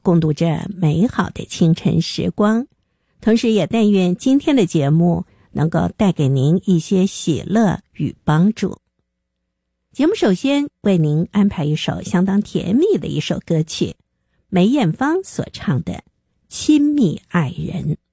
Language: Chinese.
共度这美好的清晨时光，同时也但愿今天的节目能够带给您一些喜乐与帮助。节目首先为您安排一首相当甜蜜的一首歌曲，梅艳芳所唱的《亲密爱人》。